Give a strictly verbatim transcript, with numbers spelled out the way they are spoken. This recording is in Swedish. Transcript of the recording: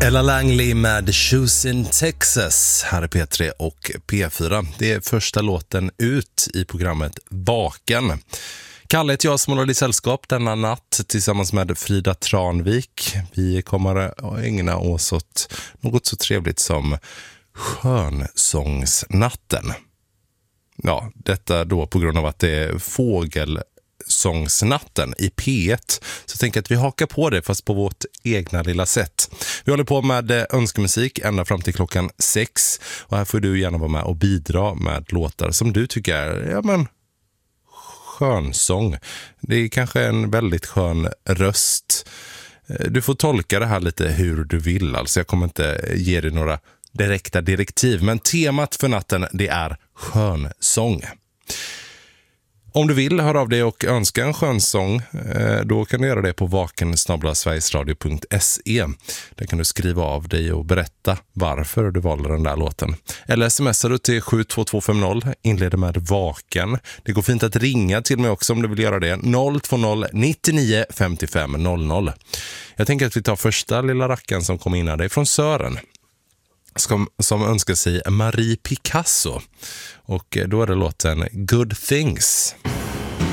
Ella Langley med Shoes in Texas här är P tre och P fyra. Det är första låten ut i programmet Vaken. Kalle heter jag som håller i sällskap denna natt tillsammans med Frida Tranvik. Vi kommer att ägna oss åt något så trevligt som skönsångsnatten. Ja, detta då på grund av att det är fågelsångsnatten i P ett. Så tänker jag att vi hakar på det fast på vårt egna lilla sätt. Vi håller på med önskemusik ända fram till klockan sex. Och här får du gärna vara med och bidra med låtar som du tycker är, ja men, skönsång. Det är kanske en väldigt skön röst. Du får tolka det här lite hur du vill. Alltså jag kommer inte ge dig några direkta direktiv. Men temat för natten, det är skönsång. Om du vill höra av dig och önska en skönsång, då kan du göra det på vaken snabel-a sverigesradio punkt se. Där kan du skriva av dig och berätta varför du valde den där låten. Eller smsar du till sju två två fem noll, inleder med vaken. Det går fint att ringa till mig också om du vill göra det. noll två noll nittionio femtiofem noll noll. Jag tänker att vi tar första lilla racken som kom in här. Det är från Sören. Som, som önskar sig Marie Picasso. Och då är det låten Good Things.